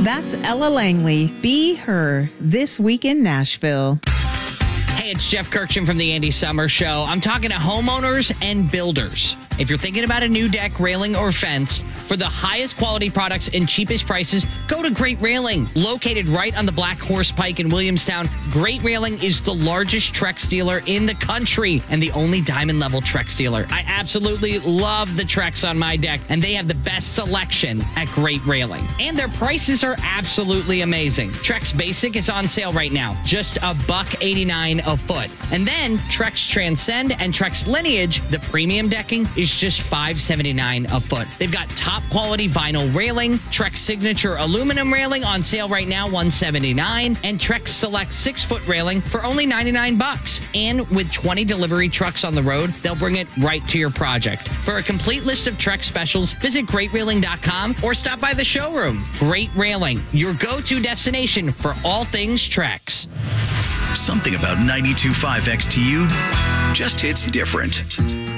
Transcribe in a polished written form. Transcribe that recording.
That's Ella Langley. Be Her this week in Nashville. Hey, it's Jeff Kirkchen from the Andy Summer Show. I'm talking to homeowners and builders. If you're thinking about a new deck, railing, or fence, for the highest quality products and cheapest prices, go to Great Railing. Located right on the Black Horse Pike in Williamstown, Great Railing is the largest Trex dealer in the country and the only diamond level Trex dealer. I absolutely love the Trex on my deck, and they have the best selection at Great Railing. And their prices are absolutely amazing. Trex Basic is on sale right now, just $189 a foot. And then Trex Transcend and Trex Lineage, the premium decking, is just $579 a foot. They've got top quality vinyl railing, Trex Signature aluminum railing on sale right now, $179, and Trex Select 6-foot railing for only $99. And with 20 delivery trucks on the road, they'll bring it right to your project. For a complete list of Trex specials, visit greatrailing.com or stop by the showroom. Great Railing, your go-to destination for all things Trex. Something about 92.5 XTU just hits different.